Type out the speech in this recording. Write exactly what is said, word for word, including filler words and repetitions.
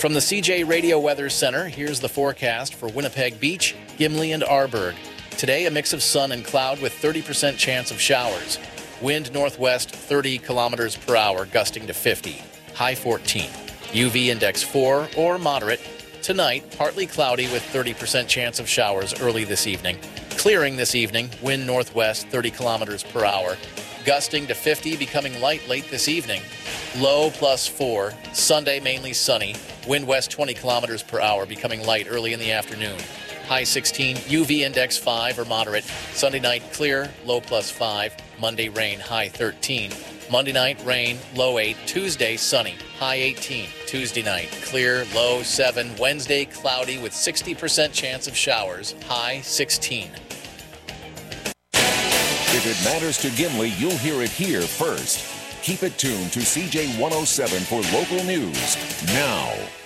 From the C J Radio Weather Center, here's the forecast for Winnipeg Beach, Gimli, and Arborg. Today, a mix of sun and cloud with thirty percent chance of showers. Wind northwest thirty kilometers per hour, gusting to fifty. High fourteen. U V index four or moderate. Tonight, partly cloudy with thirty percent chance of showers early this evening. Clearing this evening, wind northwest thirty kilometers per hour. Gusting to fifty, becoming light late this evening. Low plus four. Sunday, mainly sunny. Wind west twenty kilometers per hour, becoming light early in the afternoon. High sixteen, U V index five or moderate. Sunday night, clear, low plus five. Monday, rain, high thirteen. Monday night, rain, low eight. Tuesday, sunny, high eighteen. Tuesday night, clear, low seven. Wednesday, cloudy with sixty percent chance of showers, high sixteen. If it matters to Gimli, you'll hear it here first. Keep it tuned to C J one oh seven for local news now.